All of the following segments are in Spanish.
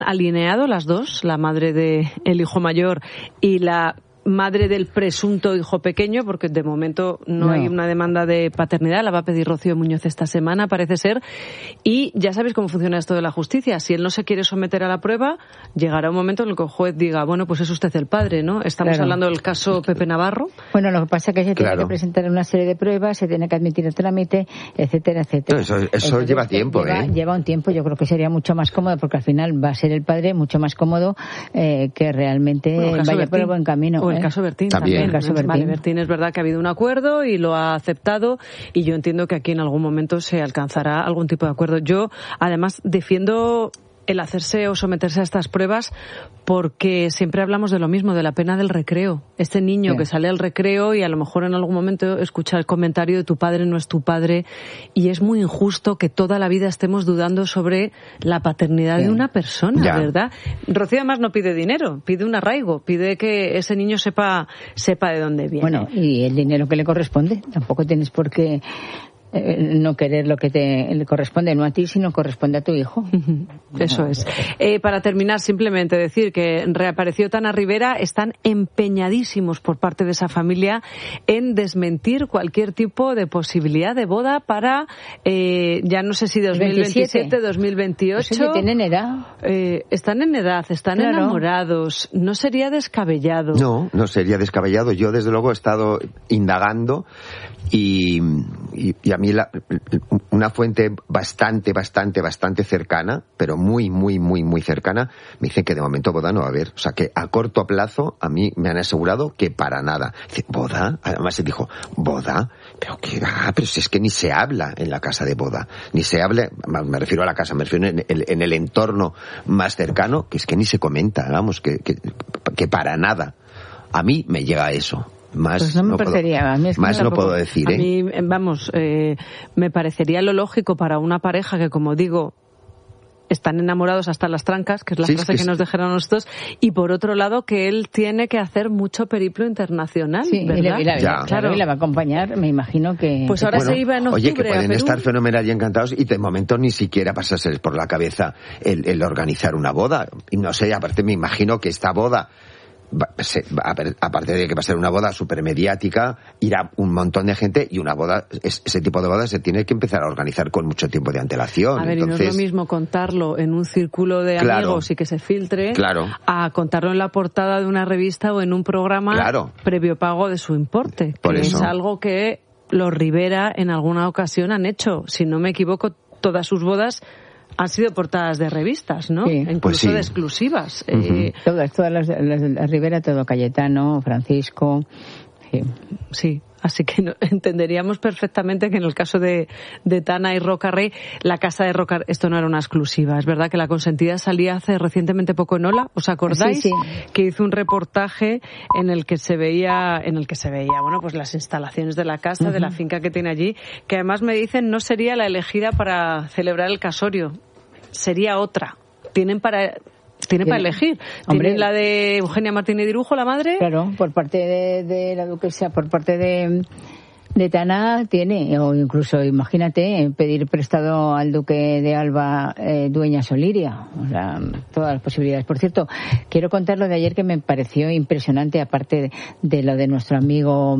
alineado las dos, la madre del hijo mayor y la madre del presunto hijo pequeño, porque de momento no hay una demanda de paternidad, la va a pedir Rocío Muñoz esta semana, parece ser, y ya sabéis cómo funciona esto de la justicia. Si él no se quiere someter a la prueba, llegará un momento en el que el juez diga, bueno, pues es usted el padre, ¿no? Estamos hablando del caso Pepe Navarro. Bueno, lo que pasa es que se tiene que presentar una serie de pruebas, se tiene que admitir el trámite, etcétera, etcétera. Eso entonces, lleva tiempo, lleva un tiempo. Yo creo que sería mucho más cómodo, porque al final va a ser el padre mucho más cómodo que realmente vaya por el buen camino. O el caso Bertín también. El caso Bertín. Vale, Bertín es verdad que ha habido un acuerdo y lo ha aceptado, y yo entiendo que aquí en algún momento se alcanzará algún tipo de acuerdo. Yo, además, defiendo el hacerse o someterse a estas pruebas porque siempre hablamos de lo mismo, de la pena del recreo. Este niño que sale al recreo y a lo mejor en algún momento escucha el comentario de tu padre no es tu padre, y es muy injusto que toda la vida estemos dudando sobre la paternidad de una persona, ¿verdad? Rocío además no pide dinero, pide un arraigo, pide que ese niño sepa de dónde viene. Bueno, y el dinero que le corresponde, tampoco tienes por qué no querer lo que le corresponde, no a ti, sino corresponde a tu hijo. Eso es. Para terminar, simplemente decir que reapareció Tana Rivera. Están empeñadísimos por parte de esa familia en desmentir cualquier tipo de posibilidad de boda para, ya no sé si 2027, 2028. Pues oye, tienen edad. Están en edad, están enamorados. No sería descabellado. No sería descabellado. Yo, desde luego, he estado indagando y a mí una fuente bastante cercana, pero muy cercana, me dicen que de momento boda no va a haber. O sea, que a corto plazo a mí me han asegurado que para nada. Dice, ¿boda? Además se dijo, ¿boda? Pero qué va, pero si es que ni se habla en la casa de boda. Ni se habla, me refiero a la casa, me refiero en el entorno más cercano, que es que ni se comenta, vamos, que para nada. A mí me llega eso. Más pues no me parecería, no puedo decir, A mí, me parecería lo lógico para una pareja que, como digo, están enamorados hasta las trancas, que es la frase que nos dejaron nosotros, y por otro lado que él tiene que hacer mucho periplo internacional, ¿verdad? Y la va a acompañar, me imagino que... Pues ahora se iba en octubre. Oye, que pueden estar fenomenal y encantados, y de momento ni siquiera pasarse por la cabeza el organizar una boda. Y no sé, aparte me imagino que esta boda, aparte de que va a ser una boda súper mediática, irá un montón de gente, y una boda, ese tipo de bodas se tiene que empezar a organizar con mucho tiempo de antelación. A ver, entonces, y no es lo mismo contarlo en un círculo de amigos y que se filtre, a contarlo en la portada de una revista o en un programa previo pago de su importe, que es algo que los Rivera en alguna ocasión han hecho. Si no me equivoco, todas sus bodas han sido portadas de revistas, ¿no? Sí. Incluso de exclusivas. Todas las Rivera, todo Cayetano, Francisco. Sí. Así que entenderíamos perfectamente que en el caso de Tana y Roca Rey, la casa de Roca, esto no era una exclusiva. Es verdad que La Consentida salía hace recientemente poco en Hola, ¿os acordáis? Sí. Que hizo un reportaje en el que se veía, bueno, pues las instalaciones de la casa, de la finca que tiene allí, que además me dicen no sería la elegida para celebrar el casorio, sería otra. Tienen para elegir. Tienen la de Eugenia Martínez Dirujo, la madre. Claro, por parte de la duquesa, por parte de Tana tiene, o incluso, imagínate, pedir prestado al duque de Alba Dueñas Oliria. O sea, todas las posibilidades. Por cierto, quiero contar lo de ayer que me pareció impresionante, aparte de lo de nuestro amigo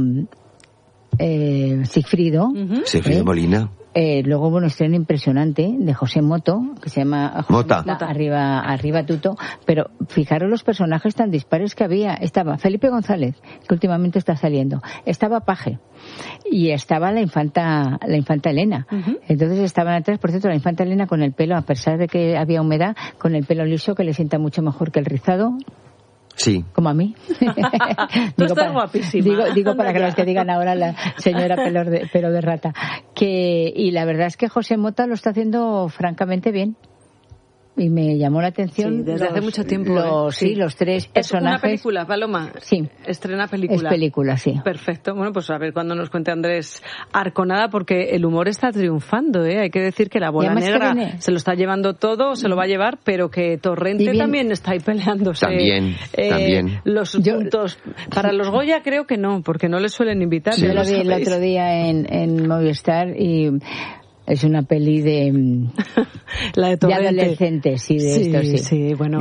Sigfrido. Sigfrido Molina. Luego hubo un estreno impresionante de José Moto, que se llama Mota. Arriba Tuto, pero fijaros los personajes tan dispares que había. Estaba Felipe González, que últimamente está saliendo, estaba Paje, y estaba la infanta Elena. Entonces estaban atrás, por cierto, la infanta Elena con el pelo, a pesar de que había humedad, con el pelo liso, que le sienta mucho mejor que el rizado. Sí. Como a mí. Tú estás guapísima. Digo para que los que digan ahora la señora pelo de rata. Y la verdad es que José Mota lo está haciendo francamente bien. Y me llamó la atención. Sí, desde hace mucho tiempo. Los tres personajes. ¿Es una película, Paloma? Sí. Estrena película. Es película, sí. Perfecto. Bueno, pues a ver cuando nos cuente Andrés Arconada, porque el humor está triunfando, ¿eh? Hay que decir que la bola negra se lo está llevando todo, se lo va a llevar, pero que Torrente también está ahí peleándose. También. Los puntos. Para los Goya creo que no, porque no les suelen invitar. Yo lo vi el otro día en Movistar y Es una peli de la de adolescentes, sí, de esto, sí. Sí, bueno,